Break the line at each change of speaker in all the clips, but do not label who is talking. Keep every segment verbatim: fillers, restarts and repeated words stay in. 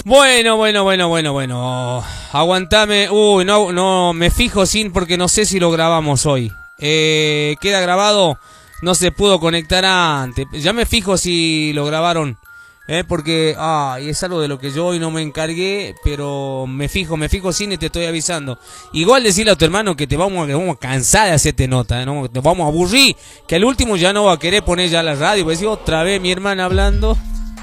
Bueno, bueno, bueno, bueno, bueno. Aguantame. Uy, no, no, me fijo sin porque no sé si lo grabamos hoy. Eh, queda grabado, no se pudo conectar antes. Ya me fijo si lo grabaron. Eh, porque ah, es algo de lo que yo hoy no me encargué, pero me fijo, me fijo sin y te estoy avisando. Igual decirle a tu hermano que te vamos, que vamos a cansar de hacerte nota, ¿eh? No, te vamos a aburrir, que al último ya no va a querer poner ya la radio, pues decir otra vez mi hermana hablando.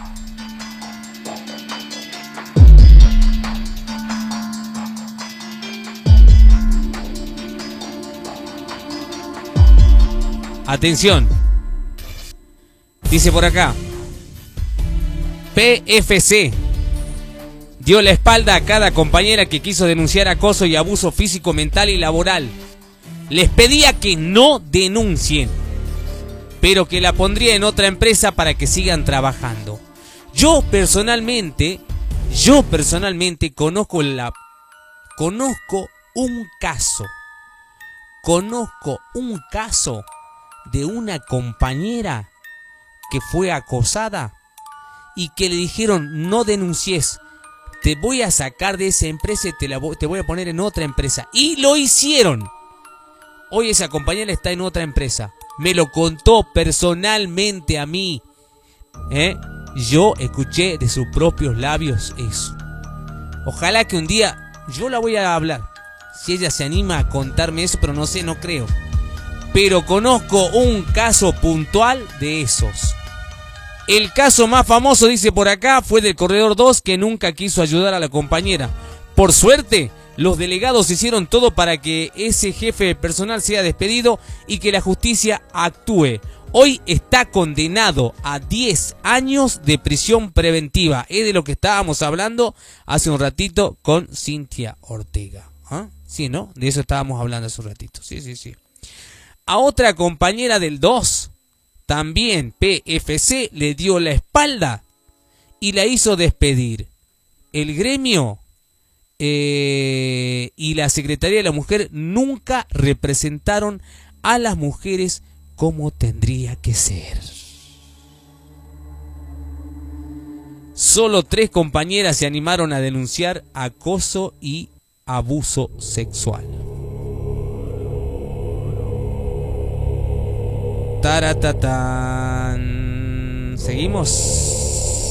Atención, dice por acá, P F C dio la espalda a cada compañera que quiso denunciar acoso y abuso físico, mental y laboral. Les pedía que no denuncien, pero que la pondría en otra empresa para que sigan trabajando. Yo personalmente, yo personalmente conozco la, conozco un caso, conozco un caso de una compañera que fue acosada y que le dijeron no denuncies, te voy a sacar de esa empresa y te, la voy, te voy a poner en otra empresa. Y lo hicieron. Hoy esa compañera está en otra empresa. Me lo contó personalmente a mí. ¿Eh? Yo escuché de sus propios labios eso. Ojalá que un día yo la voy a hablar. Si ella se anima a contarme eso, pero no sé, no creo. Pero conozco un caso puntual de esos. El caso más famoso, dice por acá, fue del Corredor dos, que nunca quiso ayudar a la compañera. Por suerte, los delegados hicieron todo para que ese jefe de personal sea despedido y que la justicia actúe. Hoy está condenado a diez años de prisión preventiva. Es de lo que estábamos hablando hace un ratito con Cintia Ortega. ¿Ah? Sí, ¿no? De eso estábamos hablando hace un ratito. Sí, sí, sí. A otra compañera del dos, también P F C, le dio la espalda y la hizo despedir. El gremio eh, y la Secretaría de la Mujer nunca representaron a las mujeres como tendría que ser. Solo tres compañeras se animaron a denunciar acoso y abuso sexual. Taratatán. Seguimos.